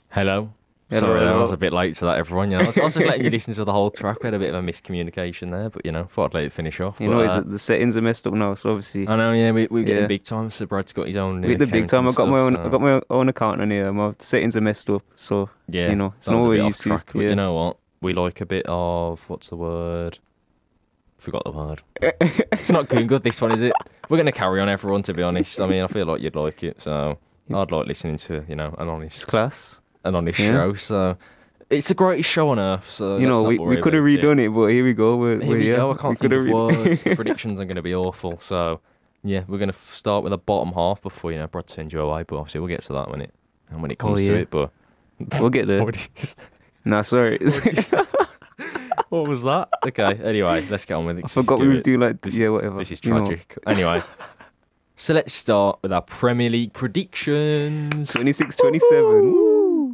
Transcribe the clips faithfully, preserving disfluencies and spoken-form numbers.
Hello. Hello, Sorry, I hello. was a bit late to that, everyone. You know, I was, I was just letting you listen to the whole track. We had a bit of a miscommunication there, but you know, thought I'd let it finish off. You but, know, uh, it's, the settings are messed up now, so obviously, I know, yeah, we, we're getting yeah. big time. So Brad's got his own. With Uh, the big account time, I and got my stuff, own, so- I got my own account on here. My settings are messed up, so Yeah, you know, it's that not was a what bit we off used to. track. But Yeah. you know what? We like a bit of what's the word? Forgot the word. It's not good. Good. This one is it? We're gonna carry on, everyone. To be honest, I mean, I feel like you'd like it, so I'd like listening to you know an It's honest, class. an honest Yeah. show. So it's the greatest show on earth. So You let's know, not we, worry we could have about it. redone it, but here we go. We're, Here we're we here. go. I can't think could of have re- words. The predictions are going to be awful. So, yeah, we're going to start with the bottom half before you know Brad sends you away. But obviously, we'll get to that when it and when it comes Oh, to yeah. it. But We'll get there. what Nah, sorry. was that? Okay. Anyway, let's get on with it. I 'cause forgot this we is was good. doing like This- yeah, whatever. This is You know. tragic. Anyway, so let's start with our Premier League predictions. twenty-six twenty-seven. Woo.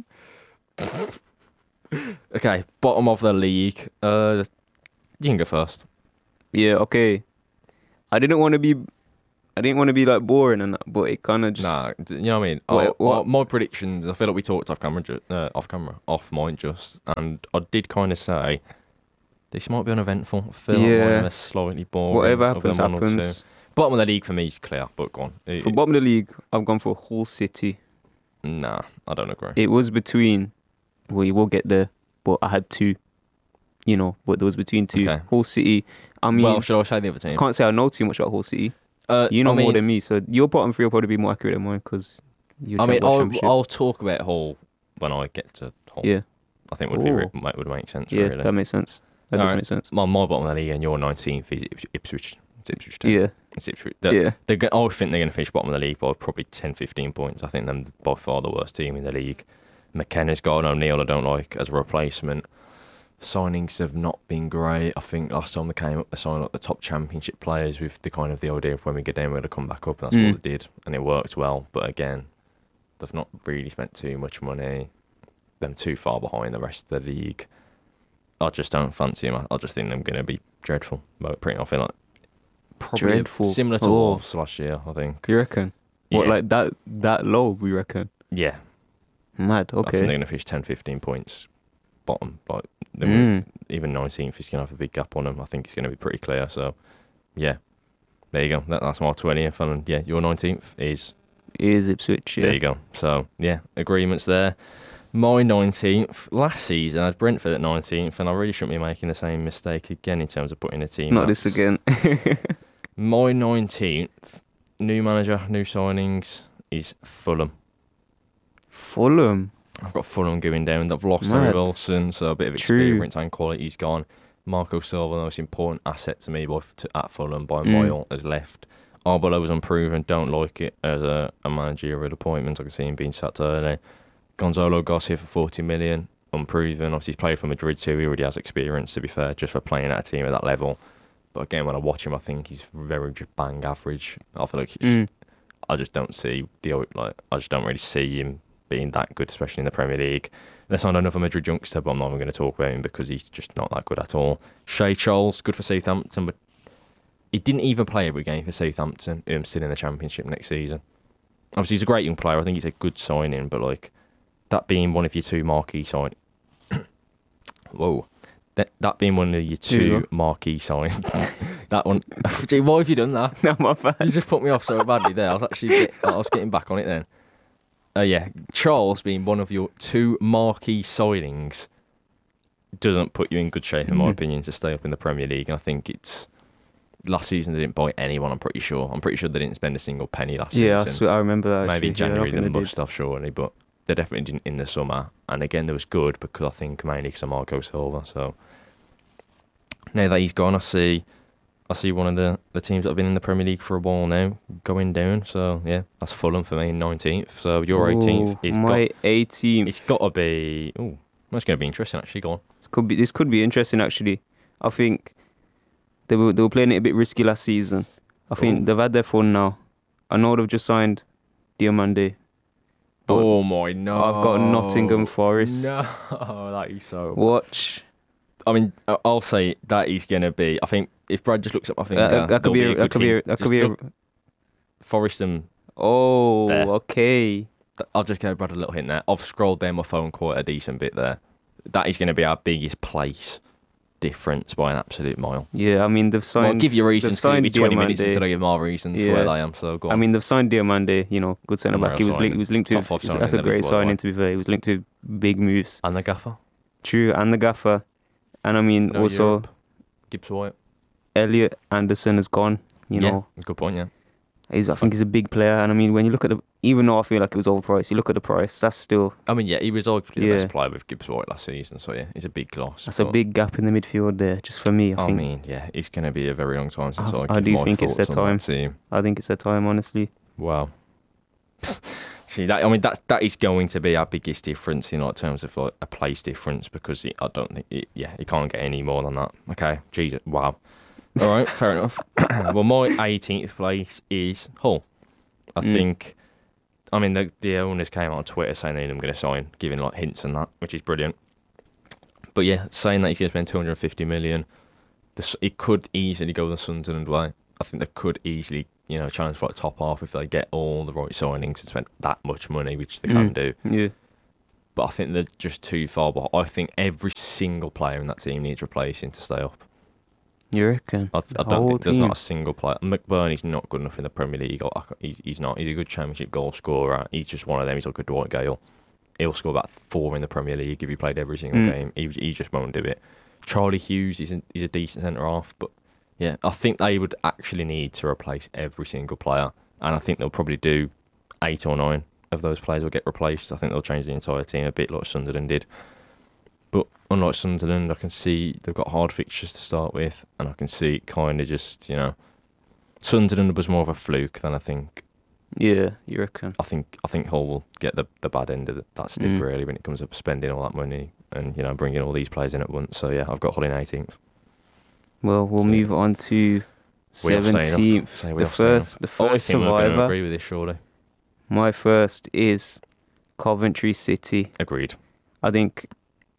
Okay, bottom of the league. Uh, you can go first. Yeah. Okay. I didn't want to be. I didn't want to be like boring and that, but it kind of just. Nah, d- you know what I mean. What- Our- what- our- my predictions. I feel like we talked off camera, ju- uh, off camera, off mine just, and I did kind of say this might be uneventful. I feel like Yeah. mine are slightly boring. Whatever other happens, than one or two. happens. Bottom of the league for me is clear, but go on. It- For bottom of the league, I've gone for Hull City. nah, I don't agree. It was between. Well, you will get there, but I had two. You know, but there was between two. Okay. Hull City. I mean, well, should I say the other team? can't say I know too much about Hull City. Uh, You know I mean, more than me, so your bottom three will probably be more accurate than mine because you. I mean, watch I'll, Championship. I'll talk about Hull when I get to Hull. Yeah, I think would be re- Ooh. might- would make sense. yeah, really. that makes sense. That does Alright. make sense. My, my bottom of the league and your nineteenth is Ips- Ipswich. It's Ipswich Town. Yeah, It's Ipswich. They're, yeah. they're go- I think they're going to finish bottom of the league by probably ten, fifteen points. I think they're by far the worst team in the league. McKenna's got an O'Neill I don't like as a replacement. Signings have not been great. I think last time they came up, they signed up the top championship players with the kind of the idea of when we get down, we're going to come back up. And that's Mm. what they did. And it worked well. But again, they've not really spent too much money. Them too far behind the rest of the league. I just don't fancy them. I just think they're going to be dreadful. But pretty, I feel like probably Dreadful. similar to Oh. Wolves last year, I think. You reckon? What, Yeah. like that? That low? We reckon. Yeah. Mad. I think they're Okay. going to finish ten, fifteen points bottom. Like they will- Mm. even nineteenth is going to have a big gap on them. I think it's going to be pretty clear. So, yeah. There you go. That, that's my twentieth. And yeah, your nineteenth is. It is Ipswich. Yeah. There you go. So, yeah, agreements there. My nineteenth, last season, I had Brentford at nineteenth, and I really shouldn't be making the same mistake again in terms of putting a team. Not this that's- again. My nineteenth, new manager, new signings, is Fulham. Fulham. I've got Fulham going down. They've lost Mad. Harry Wilson, so a bit of True. experience and quality's gone. Marco Silva, the most important asset to me by, to, at Fulham by a Mm. mile, has left. Arbeloa was unproven, don't like it as a, a managerial appointment. I can see him being sacked early. Gonzalo Goss here for forty million, unproven. Obviously, he's played for Madrid too. He already has experience, to be fair, just for playing at a team at that level. But again, when I watch him, I think he's very just bang average. I feel like he's, Mm. I just don't see the like. I just don't really see him being that good, especially in the Premier League. Let's not another Madrid youngster, but I'm not even going to talk about him because he's just not that good at all. Shea Charles, good for Southampton, but he didn't even play every game for Southampton. Um, still in the Championship next season. Obviously, he's a great young player. I think he's a good signing, but like that being one of your two marquee sign. Whoa. That, that being one of your There you two go. marquee signs. That one. Gee, why have you done that? No, my bad. You just put me off so badly there. I was actually get, I was getting back on it then. Uh, yeah, Charles being one of your two marquee signings doesn't put you in good shape, in my Mhm. opinion, to stay up in the Premier League. And I think it's last season they didn't buy anyone. I'm pretty sure. I'm pretty sure they didn't spend a single penny last Yeah, I, season. swear, I remember that. Maybe in actually. Yeah, I January don't they think they must have surely, but they definitely didn't in the summer. And again, they was good because I think mainly because of Marco Silva. So now that he's gone, I see. I see one of the, the teams that have been in the Premier League for a while now going down. So, yeah, that's Fulham for me, nineteenth. So, your eighteenth Ooh, is my got, eighteenth. it's got to be... Oh, that's going to be interesting, actually. Go on. This could be. This could be interesting. Actually, I think they were they were playing it a bit risky last season. I think Ooh. they've had their fun now. I know they've just signed Diamande. But Oh, my, no. I've got Nottingham Forest. No, that is so... Watch. I mean, I- I'll say that is going to be... I think if Brad just looks up, I think Uh, uh, that could be. A, good that could be. A, team. that Just could be. A, look, Forest and... oh, There. okay. I'll just give Brad a little hint there. I've scrolled down my phone quite a decent bit there. That is going to be our biggest place difference by an absolute mile. Yeah, I mean they've signed. Well, I'll give you they've reasons. 'Cause it'll signed be twenty minutes Diomande. until I give my reasons Yeah. for where I am. So go on. I mean they've signed Diomande. You know, good centre back. Unreal He was linked. signing. He was linked Top to. five signing That's in a the great league, by the way. signing. To be fair, he was linked to big moves. and the gaffer. True, and the gaffer, and I mean No also Europe. Gibbs White. Elliot Anderson has gone. You yeah, know, good point. Yeah. he's I think he's a big player, and I mean when you look at the, even though I feel like it was overpriced, you look at the price. That's still I mean, yeah, he was arguably the Yeah. best player with Gibbs White last season. So yeah, he's a big loss. that's a but- big gap in the midfield there. Just for me, I I think. mean, yeah, it's going to be a very long time since I- I, I give do my think it's thoughts their on time. that team. I think it's their time, honestly. Wow. See that? I mean, that that is going to be our biggest difference in like terms of like a place difference because it, I don't think it, yeah, you can't get any more than that. Okay, Jesus, wow. All right, fair enough. Well, my eighteenth place is Hull. I Mm. think. I mean, the the owners came out on Twitter saying they're going to sign, giving like hints and that, which is brilliant. But yeah, saying that he's going to spend two hundred fifty million, the, S- it could easily go the Sunderland way. I think they could easily, you know, challenge for like top half if they get all the right signings and spend that much money, which they can Mm. do. Yeah. But I think they're just too far behind. I think every single player in that team needs replacing to stay up. You reckon? I, The I don't whole think there's team? not a single player. McBurney's not good enough in the Premier League. I- I- He's, he's not. He's a good Championship goal scorer. He's just one of them. He's like a Dwight Gale. He'll score about four in the Premier League if he played every single Mm. game. He he just won't do it. Charlie Hughes is a, he's a decent centre half, but yeah, I think they would actually need to replace every single player, and I think they'll probably do eight or nine of those players will get replaced. I think they'll change the entire team a bit like Sunderland did. But unlike Sunderland, I can see they've got hard fixtures to start with, and I can see it kind of just, you know, Sunderland was more of a fluke than I think. Yeah, you reckon? I think I think Hull will get the, the bad end of the, that stick Mm. really when it comes up spending all that money and, you know, bringing all these players in at once. So yeah, I've got Hull in eighteenth. Well, we'll So- move on to We are staying up. seventeenth. Say we The are staying up. first, the I first think we're going to survivor. agree with this, surely. My first is Coventry City. Agreed. I think.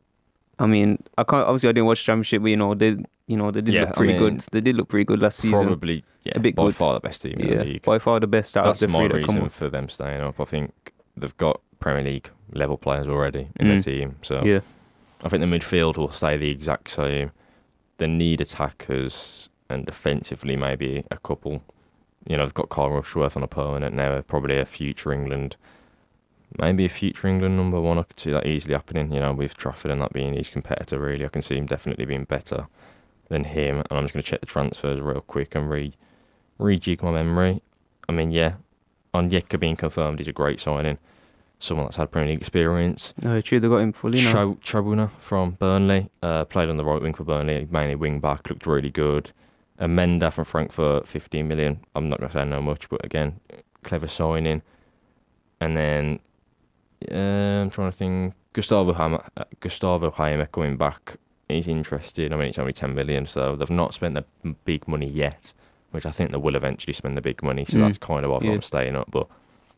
I mean, I can't. Obviously, I didn't watch Championship, but you know, they, you know, they did Yeah, look I pretty mean, good. They did look pretty good last season. Probably, yeah, a bit by good. far the best team in Yeah, the league. by far the best out That's of the my three that come reason up. for them staying up. I think they've got Premier League level players already in their Mm. team. So Yeah, I think the midfield will stay the exact same. They need attackers and defensively maybe a couple. You know, they've got Carl Rushworth on a permanent now, probably a future England, maybe a future England number one. I could see that easily happening, you know, with Trafford and that being his competitor, really. I can see him definitely being better than him. And I'm just going to check the transfers real quick and re rejig my memory. I mean, yeah, Onyeka being confirmed is a great signing. Someone that's had Premier League experience. no, true. They got him fully now. Cho- Chabuna from Burnley, uh, played on the right wing for Burnley, mainly wing back, looked really good. Amenda from Frankfurt, fifteen million. I'm not going to say no much, but again, clever signing. And then, uh, I'm trying to think, Gustavo Hamer, uh, Gustavo Hamer coming back. He's interested. I mean, it's only ten million, so they've not spent the m- big money yet, which I think they will eventually spend the big money, so Mm, that's kind of why yeah. I'm staying up. But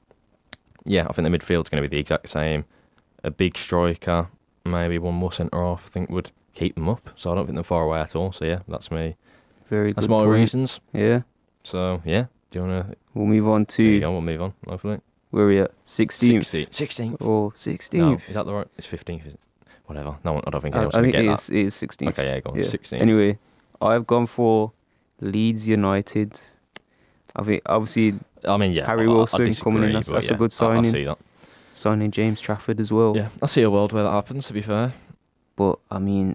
yeah, I think the midfield's going to be the exact same. A big striker, maybe one more centre half, I think would keep them up. So I don't think they're far away at all. So yeah, that's me. Very That's good my point. reasons. Yeah. So yeah, do you want to? We'll move on There you to go. We'll move on. Hopefully. where are we at? sixteenth sixteenth. sixteenth. or No, sixteenth? is that the right? It's fifteenth. Is it? Whatever. No, one- I don't think I, anyone's I going to think get it that. is. It is sixteenth. Okay, yeah, go on. Yeah. sixteenth. Anyway, I've gone for Leeds United. I think obviously I mean, yeah. Harry I- I Wilson disagree, coming in, that's- but that's a yeah, good I- I signing. see that. signing James Trafford as well. Yeah, I see a world where that happens. To be fair. But I mean,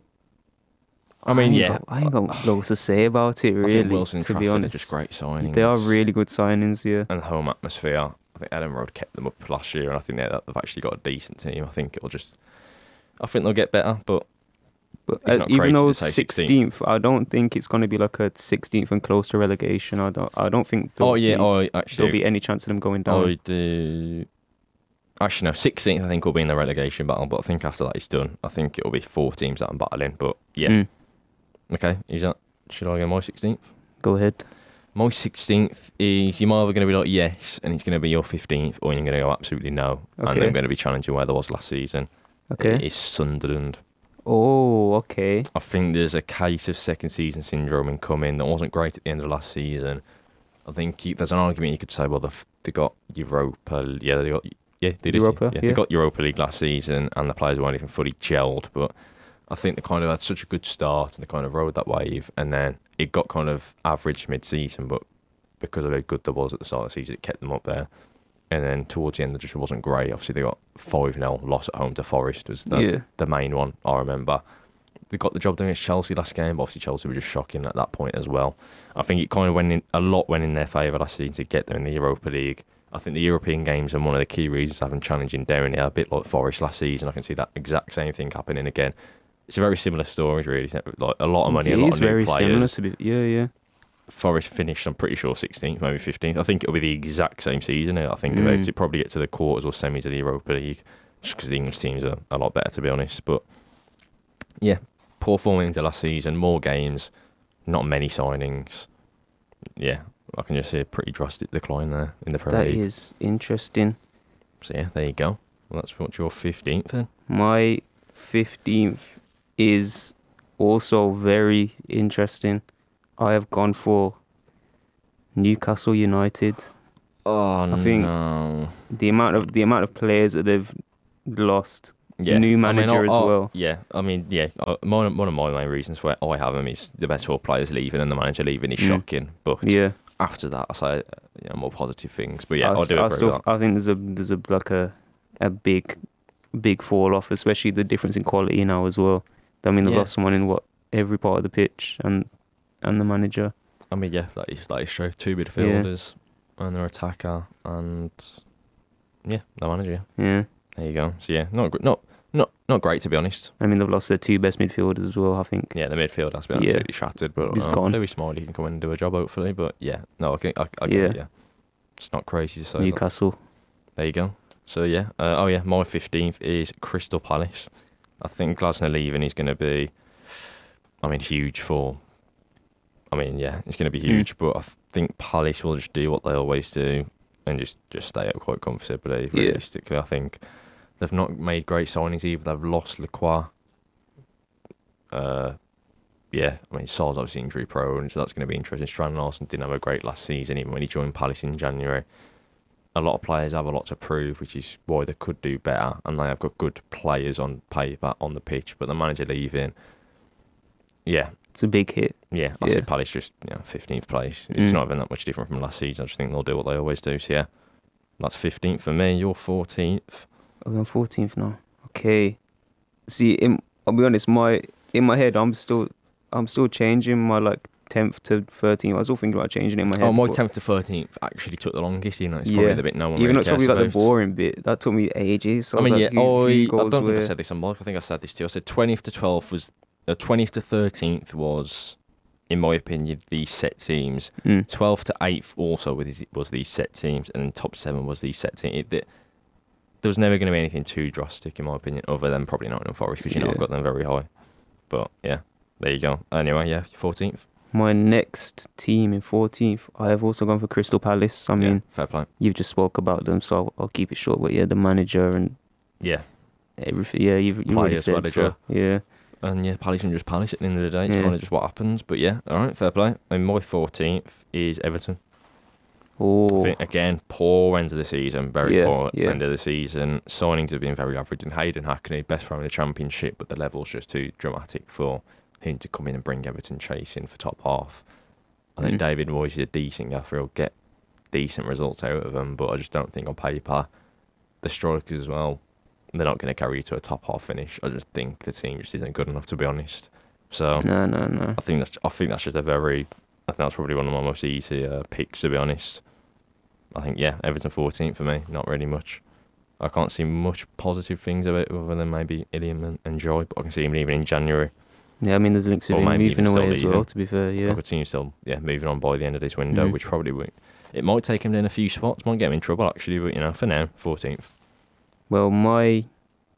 I mean, ain't yeah. got- I ain't got loads to say about it I really. think Wilson and to be Trafford honest, are just great signings. they are really good signings. Yeah. And home atmosphere. I think Adam Road kept them up last year, and I think they- they've actually got a decent team. I think it'll just. I think they'll get better, but But It's uh, not even crazy though to say sixteenth, I don't think it's going to be like a sixteenth and close to relegation. I don't. I don't think. there'll oh yeah, be, I there'll actually be any chance of them going down. I do. Actually, no. sixteenth, I think, will be in the relegation battle, but I think after that it's done. I think it'll be four teams that I'm battling. But yeah, Mm, okay. Is that? Should I go my sixteenth? go ahead. My sixteenth is you're either going to be like yes, and it's going to be your fifteenth, or you're going to go absolutely no, and Okay. I'm going to be challenging where there was last season. Okay. It is Sunderland. Oh, okay. I think there's a case of second season syndrome in coming that wasn't great at the end of last season. I think you, there's an argument you could say, well, they've, they got Europa, yeah, they got Yeah, they did. Europa, yeah. yeah. They got Europa League last season, and the players weren't even fully gelled. But I think they kind of had such a good start, and they kind of rode that wave, and then it got kind of average mid-season. But because of how good there was at the start of the season, it kept them up there. And then towards the end, it just wasn't great. Obviously, they got five nil loss at home to Forest was the Yeah. the main one. I remember. They got the job done against Chelsea last game, but obviously Chelsea were just shocking at that point as well. I think it kind of went in a lot went in their favour last season to get them in the Europa League. I think the European games are one of the key reasons having challenging down here, a bit like Forest last season. I can see that exact same thing happening again. It's a very similar story, really. Isn't it? Like a lot of money, it a lot is of new very players. similar to be. Yeah, yeah. Forest finished, I'm pretty sure, sixteenth, maybe fifteenth. I think it'll be the exact same season. I think Mm. about it. Probably get to the quarters or semis of the Europa League, just because the English teams are a lot better, to be honest. But yeah, poor form into last season, more games, not many signings. Yeah, I can just see a pretty drastic decline there in the Premier That League. is interesting. So yeah, there you go. Well, that's what's your fifteenth then. My fifteenth is also very interesting. I have gone for Newcastle United. Oh I think- no. The amount of the amount of players that they've lost. Yeah. New I mean, manager I- as I- well. Yeah, I mean, yeah. I- My, one of my main reasons for I have him is the best four players leaving and the manager leaving is Mm. shocking. But Yeah, after that, I say you know, more positive things. But yeah, I, I, do s- agree I with still that. I think there's a there's a like a a big big fall off, especially the difference in quality now as well. I mean, they've Yeah. lost someone in what every part of the pitch and and the manager. I mean, yeah, that is that is true. Two midfielders and their attacker and yeah, the manager. Yeah, There you go. So yeah, not gr- not not not great to be honest. I mean they've lost their two best midfielders as well. I think. Yeah, the midfield has been Yeah. absolutely shattered. But He's uh, gone. Louis Smiley can come in and do a job hopefully. But yeah, no, I think I, I get Yeah. it, yeah. It's not crazy to say. that. Newcastle. There you go. So yeah, uh, oh yeah, my fifteenth is Crystal Palace. I think Glasner leaving is going to be, I mean, huge for. I mean, yeah, it's going to be Mm. huge, but I think Palace will just do what they always do and just, just stay up quite comfortably. Yeah. Realistically, I think they've not made great signings either. They've lost Lacroix. Uh, yeah, I mean, Saul's obviously injury prone, so that's going to be interesting. Strand Larson didn't have a great last season, even when he joined Palace in January. A lot of players have a lot to prove, which is why they could do better, and they have got good players on paper on the pitch. But the manager leaving, yeah, It's a big hit. yeah, I Yeah. said Palace just you know, fifteenth place. It's Mm. not even that much different from last season. I just think they'll do what they always do. So yeah, that's fifteenth for me. You're fourteenth. Okay, I'm fourteenth now. Okay. See, in, I'll be honest. My in my head, I'm still I'm still changing my like tenth to thirteenth. I was all thinking about changing it in my head. Oh, my but tenth to thirteenth actually took the longest. You know, it's probably Yeah. the bit no one even really though it's probably cares like the about. boring bit, that took me ages. So I mean, was yeah, like, who, who I, I goes don't think where? I said this on mic. I think I said this too. I said twentieth to twelfth was, uh, twentieth to thirteenth was, in my opinion, the set teams. Mm. twelfth to eighth also was, was these set teams, and then top seven was these set teams. It, it, there was never going to be anything too drastic, in my opinion, other than probably Nottingham Forest, because you know Yeah. I've got them very high. But yeah, there you go. Anyway, yeah, fourteenth. My next team in fourteenth, I have also gone for Crystal Palace. I mean, yeah, fair play. you've just spoke about them, so I'll, I'll keep it short. But yeah, the manager and Yeah, everything. Yeah, you've, you've already Players, said manager. so. Yeah. and yeah, Palace and just Palace at the end of the day. It's Yeah. kind of just what happens. But yeah, all right, fair play. And my fourteenth is Everton. I Oh, think, again, poor end of the season, very Yeah, poor yeah. end of the season. Signings have been very average. And Hayden Hackney, best player in the Championship, but the level's just too dramatic for him to come in and bring Everton chasing for top half. I think Mm. David Moyes is a decent gaffer. He'll get decent results out of them, but I just don't think on paper, the strikers as well, they're not going to carry you to a top half finish. I just think the team just isn't good enough, to be honest. So no, no, no. I think that's I think that's just a very I think that's probably one of my most easy uh, picks, to be honest. I think yeah, Everton fourteenth for me. Not really much. I can't see much positive things about it other than maybe Iliam and, and Joy, but I can see him even in January. Yeah, I mean, there's links of Or him maybe moving even away still as leaving. well. To be fair, I yeah. could see him still yeah moving on by the end of this window, Mhm. which probably won't. It might take him down a few spots, might get him in trouble actually, but you know, for now, fourteenth. Well, my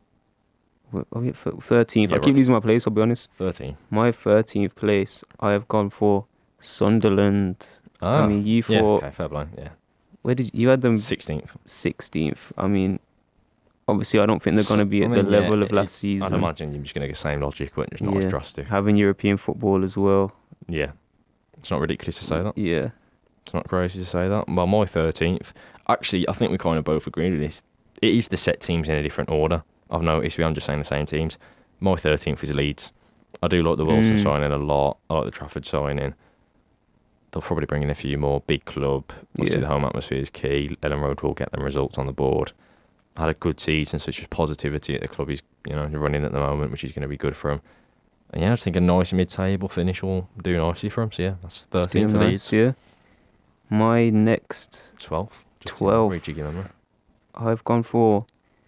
what- oh, yeah, thirteenth. Yeah, I keep right. losing my place. I'll be honest. thirteen. My thirteenth place, I have gone for Sunderland. Ah, I mean, you yeah, thought okay, fair play, yeah. where did you had them sixteenth. sixteenth? I mean, obviously, I don't think they're going to be at the level of last season. I'd imagine you're just going to get the same logic, but just not as Yeah. drastic. Having European football as well. Yeah. It's not ridiculous to say that. Yeah. It's not crazy to say that. Well, my thirteenth, actually, I think we kind of both agreed with this. it is the set teams in a different order. I've noticed. I'm just saying the same teams. My thirteenth is Leeds. I do like the Wilson Mm. signing a lot. I like the Trafford signing. They'll probably bring in a few more. Big club. Obviously, Yeah. the home atmosphere is key. Ellen Road will get them results on the board. Had a good season, so it's just positivity at the club. He's you know running at the moment, which is going to be good for him. And yeah, I just think a nice mid-table finish will do nicely for him. So yeah, that's It's thirteen doing for nice, Leeds. yeah. My next, twelve. twelve. Rejiggy number. I've gone for.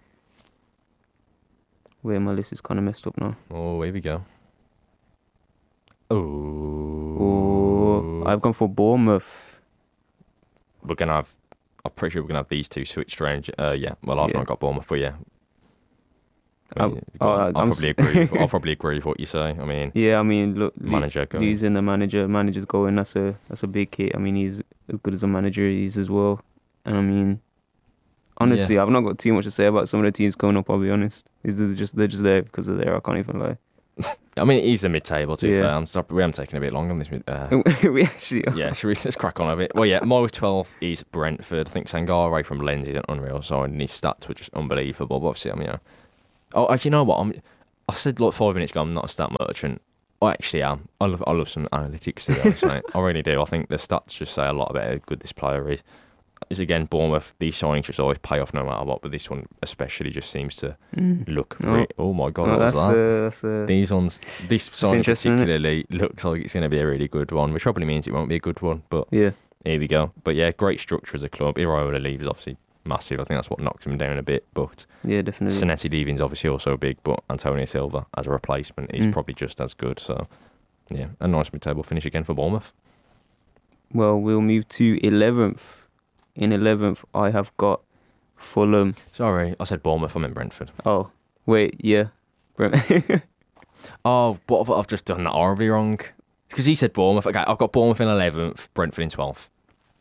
Wait, my list is kind of messed up now. Oh, here we go. Oh. Oh, I've gone for Bournemouth. We're gonna have. I'm pretty sure we're gonna have these two switched around. Uh, yeah. Well, I've Yeah. not got Bournemouth, but yeah. I I'm- mean, oh, go on. I'm I'll s- probably agree. With, I'll probably agree with what you say. I mean, Yeah, I mean, look, Le- manager going. losing the manager, manager's going. That's a that's a big hit. I mean, he's as good as a manager he is as well. And I mean, honestly, I've not got too much to say about some of the teams coming up. I'll be honest. They're just they're just there because of there. I can't even lie. I mean, he's the mid-table. To be Yeah. fair, I'm sorry, we haven't taken a bit long on this. mid- Uh, we actually. yeah, should we let's crack on a bit? Well, yeah, my twelfth is Brentford. I think Sangare from Lens is an unreal sign, and his stats were just unbelievable. But obviously, I mean, you know, oh, actually, you know what? I'm, I said like five minutes ago, I'm not a stat merchant. I actually am. I love, I love some analytics to be honest, mate. I really do. I think the stats just say a lot about how good this player is. Is again Bournemouth. These signings just always pay off no matter what, but this one especially just seems to Mm. look. No. Re- oh my god, No, what was that's that? uh, that's uh, These ones, this sign interesting, isn't it? particularly looks like it's going to be a really good one, which probably means it won't be a good one. But yeah. here we go. But yeah, great structure as a club. Iraola leave is obviously massive. I think that's what knocks him down a bit. But Yeah, definitely. Sinetti leaving is obviously also big. But Antonio Silva as a replacement is Mm. probably just as good. So yeah, a nice mid-table finish again for Bournemouth. Well, we'll move to eleventh. In eleventh, I have got Fulham. Sorry, I said Bournemouth. I meant Brentford. Oh, wait, yeah. Brent- Oh, what have I've just done that horribly wrong? Because he said Bournemouth. Okay, I've got Bournemouth in eleventh, Brentford in twelfth.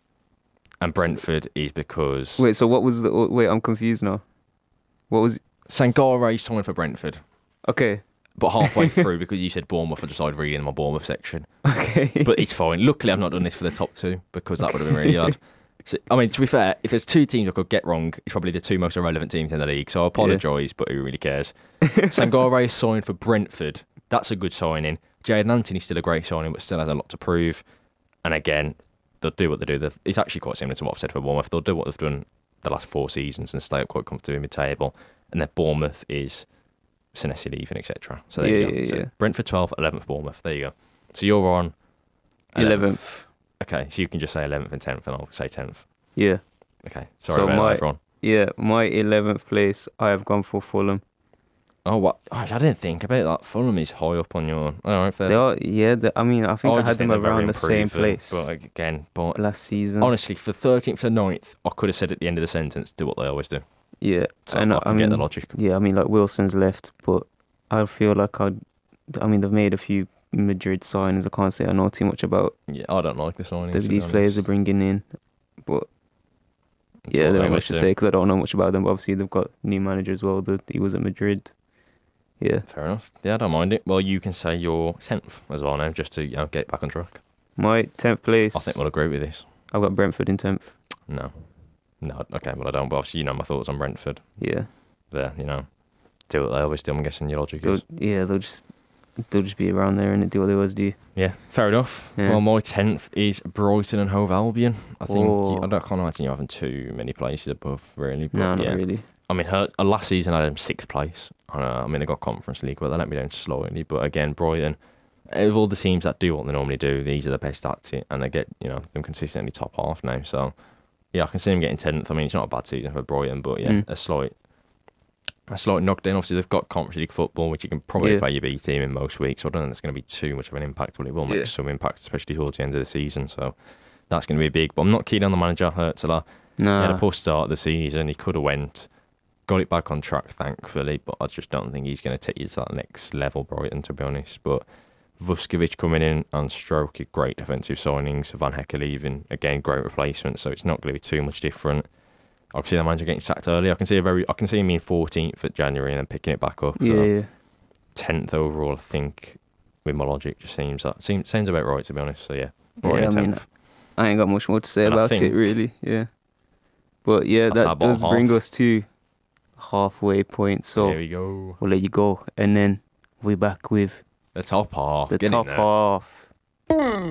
And Brentford is because wait, so what was the. Wait, I'm confused now. What was. Sangare signed for Brentford. Okay. But halfway through, because you said Bournemouth, I decided reading my Bournemouth section. Okay. But it's fine. Luckily, I've not done this for the top two because that would have been really hard. So, I mean, to be fair, if there's two teams I could get wrong, it's probably the two most irrelevant teams in the league. So I apologise, but who really cares? Sangare is signed for Brentford. That's a good signing. Jadon Anthony's still a great signing, but still has a lot to prove. And again, they'll do what they do. They've, it's actually quite similar to what I've said for Bournemouth. They'll do what they've done the last four seasons and stay up quite comfortably mid-table. And then Bournemouth is Senesi leaving, et cetera. So there Yeah, you go. yeah, So yeah. Brentford twelfth, eleventh Bournemouth. There you go. So you're on eleventh. Okay, so you can just say eleventh and tenth, and I'll say tenth. Yeah. Okay, sorry So about my- that, everyone. Yeah, my eleventh place, I have gone for Fulham. Oh, what? Gosh, I didn't think about that. Fulham is high up on your. All right, fair. They are, yeah, they, I mean, I think I, just had them think they're very around the same improving, place But again, but last season. honestly, for thirteenth to ninth, I could have said at the end of the sentence, do what they always do. yeah, So and I I, can I get mean, the logic. yeah, I mean, like Wilson's left, but I feel like I'd. I mean, they've made a few Madrid signings. I can't say I know too much about Yeah, I don't like the signings. the, to be these players they're honest. bringing in, but That's yeah, what there they ain't always much to do. say because I don't know much about them. But obviously, they've got new manager as well. That he was at Madrid. Yeah, Fair enough. Yeah, I don't mind it. Well, you can say your tenth as well now, just to you know, get back on track. my tenth place. I think we'll agree with this. I've got Brentford in tenth. No. No, okay, well, I don't. But obviously, you know my thoughts on Brentford. Yeah, There, you know, do what they always do. I'm guessing your logic they'll, is. yeah, they'll just they'll just be around there and do what they always do. Yeah, fair enough. Yeah. Well, my tenth is Brighton and Hove Albion. I think Oh. you, I don't, can't imagine you having too many places above, really. But No, not yeah. really. I mean, her, uh, last season I had them sixth place. I, know, I mean, they got Conference League, but they let me down slightly. But again, Brighton, of all the teams that do what they normally do, these are the best at it, and they get you know them consistently top half now. So yeah, I can see them getting tenth. I mean, it's not a bad season for Brighton, but yeah, Mm. a slight. A slight knockdown. Obviously, they've got Conference League football, which you can probably Yeah. play your B team in most weeks. So I don't think that's going to be too much of an impact, but it will make Yeah. some impact, especially towards the end of the season. So that's going to be big. But I'm not keen on the manager, Hurtzler. He had a Nah, poor start of the season. He could have went, got it back on track, thankfully. But I just don't think he's going to take you to that next level, Brighton, to be honest. But Vuskovic coming in and Stroke, great defensive signings. Van Hecker leaving, again, great replacement. So it's not going to be too much different. I can see the manager getting sacked early. I can see a very, I can see him being fourteenth at January and then picking it back up. yeah, So yeah. tenth overall, I think, with my logic, just seems that seems seems about right, to be honest. So yeah, Yeah, Brighton I mean, tenth. I ain't got much more to say And I about think- it, really. Yeah, but yeah, That's our that bottom does bring half. us to halfway point. So There we go. we'll let you go, and then we're back with The top half. the Get in top there. half.